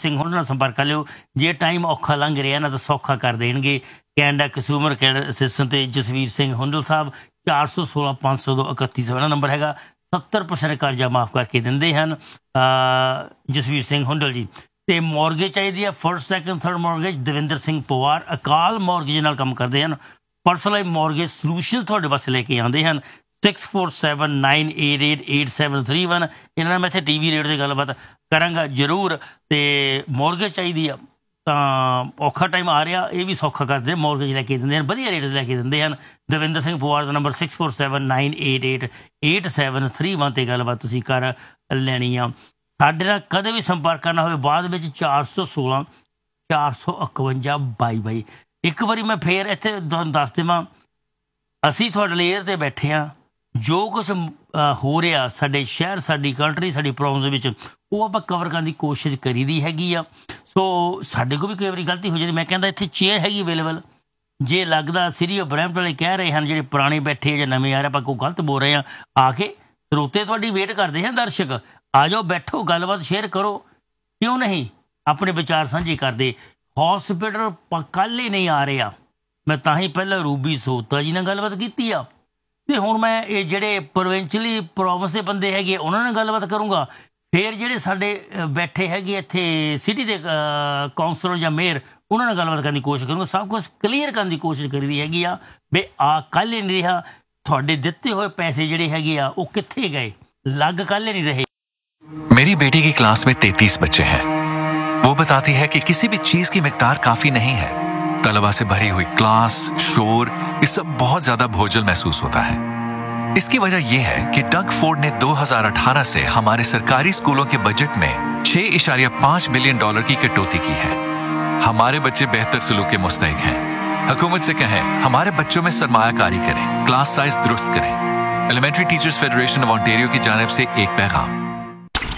ਸਿੰਘ ਉਹਨਾਂ ਨਾਲ ਸੰਪਰਕ ਕਰ ਲਿਓ। ਜੇ ਟਾਈਮ ਔਖਾ ਲੰਘ ਰਿਹਾ ਨਾ ਤਾਂ ਸੌਖਾ ਕਰ ਦੇਣਗੇ। ਕੈਨੇਡਾ ਕੰਜ਼ਿਊਮਰ ਕੈਡਰ ਅਸਿਸਟੈਂਟ ਤੇ ਜਸਵੀਰ ਸਿੰਘ ਹੁੰਡਲ ਸਾਹਿਬ 416 500 3100 ਇਹਨਾਂ ਨੰਬਰ ਹੈਗਾ। 70% ਕਰਜ਼ਾ ਮਾਫ ਕਰਕੇ ਦਿੰਦੇ ਹਨ ਜਸਵੀਰ ਸਿੰਘ ਹੁੰਡਲ ਜੀ। ਤੇ ਮੌਰਗੇਜ ਚਾਹੀਦੀ ਆ, first second third mortgage Davinder Singh Pawar ਅਕਾਲ ਮੌਰਗੇਜ ਨਾਲ ਕੰਮ ਕਰਦੇ ਹਨ। ਪਰਸਨਲਾਈਜ਼ ਮੌਰਗੇਜ ਸੋਲਿਊਸ਼ਨਸ ਤੁਹਾਡੇ ਵਾਸਤੇ ਲੈ ਕੇ ਆਉਂਦੇ ਹਨ। 6479888731 ਇਹਨਾਂ ਨਾਲ ਮੈਂ ਇੱਥੇ ਟੀ ਵੀ ਰੇਟ ਦੀ ਗੱਲਬਾਤ ਕਰਾਂਗਾ ਜ਼ਰੂਰ। ਤੇ ਮੌਰਗੇਜ ਚਾਹੀਦੀ ਆ ਤਾਂ ਔਖਾ ਟਾਈਮ ਆ ਰਿਹਾ, ਇਹ ਵੀ ਸੌਖਾ ਕਰਦੇ ਮੌਰਗੇਜ ਲੈ ਕੇ ਦਿੰਦੇ ਹਨ, ਵਧੀਆ ਰੇਟ ਲੈ ਕੇ ਦਿੰਦੇ ਹਨ। ਦਵਿੰਦਰ ਸਿੰਘ ਪਵਾਰ ਦਾ ਨੰਬਰ 6479888731 ਤੇ ਗੱਲਬਾਤ ਤੁਸੀਂ ਕਰ ਲੈਣੀ ਆ। ਸਾਡੇ ਨਾਲ ਕਦੇ ਵੀ ਸੰਪਰਕ ਕਰਨਾ ਹੋਵੇ ਬਾਅਦ ਵਿੱਚ 416 451 22 ਇੱਕ ਵਾਰੀ ਮੈਂ ਫੇਰ ਇੱਥੇ ਤੁਹਾਨੂੰ ਦੱਸ ਦੇਵਾਂ, ਅਸੀਂ ਤੁਹਾਡੇ ਲਈ ਏਅਰ 'ਤੇ ਬੈਠੇ ਹਾਂ। ਜੋ ਕੁਛ ਹੋ ਰਿਹਾ ਸਾਡੇ ਸ਼ਹਿਰ, ਸਾਡੀ ਕੰਟਰੀ, ਸਾਡੀ ਪ੍ਰੋਬਲਮ ਦੇ ਵਿੱਚ ਉਹ ਆਪਾਂ ਕਵਰ ਕਰਨ ਦੀ ਕੋਸ਼ਿਸ਼ ਕਰੀਦੀ ਹੈਗੀ ਆ। ਸੋ ਸਾਡੇ ਕੋਲ ਵੀ ਕਈ ਵਾਰੀ ਗਲਤੀ ਹੋ ਜਾਂਦੀ। ਮੈਂ ਕਹਿੰਦਾ ਇੱਥੇ ਚੇਅਰ ਹੈਗੀ ਅਵੇਲੇਬਲ, ਜੇ ਲੱਗਦਾ ਸਿਟੀ ਆਫ ਬਰੈਂਪਟਨ ਵਾਲੇ ਕਹਿ ਰਹੇ ਹਨ ਜਿਹੜੇ ਪੁਰਾਣੇ ਬੈਠੇ ਜਾਂ ਨਵੇਂ ਆ ਰਹੇ ਆਪਾਂ ਕੋਈ ਗਲਤ ਬੋਲ ਰਹੇ ਹਾਂ, ਆ ਕੇ ਸਰੋਤੇ ਤੁਹਾਡੀ ਵੇਟ ਕਰਦੇ ਹਨ। ਦਰਸ਼ਕ ਆ ਜਾਓ, ਬੈਠੋ, ਗੱਲਬਾਤ ਸ਼ੇਅਰ ਕਰੋ, ਕਿਉਂ ਨਹੀਂ ਆਪਣੇ ਵਿਚਾਰ ਸਾਂਝੇ ਕਰਦੇ। ਹੌਸਪੀਟਲ ਕੱਲ੍ਹ ਹੀ ਨਹੀਂ ਆ ਰਿਹਾ, ਮੈਂ ਤਾਂ ਹੀ ਪਹਿਲਾਂ ਰੂਬੀ ਸੋਤਾ ਜੀ ਨਾਲ ਗੱਲਬਾਤ ਕੀਤੀ ਆ ਤੇ ਹੁਣ ਮੈਂ ਇਹ ਜਿਹੜੇ ਪ੍ਰੋਵਿੰਸ਼ਲੀ ਪ੍ਰੋਵਿੰਸ ਦੇ ਬੰਦੇ ਹੈਗੇ ਉਹਨਾਂ ਨਾਲ ਗੱਲਬਾਤ ਕਰੂੰਗਾ। ਫਿਰ ਜਿਹੜੇ ਸਾਡੇ ਬੈਠੇ ਹੈਗੇ ਇੱਥੇ ਸਿਟੀ ਦੇ ਕਾਉਂਸਲਰ ਜਾਂ ਮੇਅਰ ਉਹਨਾਂ ਨਾਲ ਗੱਲਬਾਤ ਕਰਨ ਦੀ ਕੋਸ਼ਿਸ਼ ਕਰੂੰਗਾ। ਸਭ ਕੁਛ ਕਲੀਅਰ ਕਰਨ ਦੀ ਕੋਸ਼ਿਸ਼ ਕਰੀਦੀ ਹੈਗੀ ਆ ਵੀ ਆ ਕੱਲ੍ਹ ਹੀ ਨਹੀਂ ਰਿਹਾ, ਤੁਹਾਡੇ ਦਿੱਤੇ ਹੋਏ ਪੈਸੇ ਜਿਹੜੇ ਹੈਗੇ ਆ ਉਹ ਕਿੱਥੇ ਗਏ, ਲੱਗ ਕੱਲ੍ਹ नहीं रहे। मेरी बेटी की क्लास में 33 बच्चे हैं। वो बताती है कि किसी भी चीज की मिकदार काफी नहीं है। तलबा से भरी हुई क्लास, शोर, ये सब बहुत ज्यादा बोझिल महसूस होता है। इसकी वजह यह है कि डग फोर्ड ने 2018 से हमारे सरकारी स्कूलों के बजट में $6.5 बिलियन की कटौती की है। हमारे बच्चे बेहतर सलूक के मुस्तहिक हैं। हुकूमत से कहें हमारे बच्चों में सरमायाकारी करें, क्लास साइज दुरुस्त करें। Elementary teachers federation of Ontario की जानिब से एक पैगाम।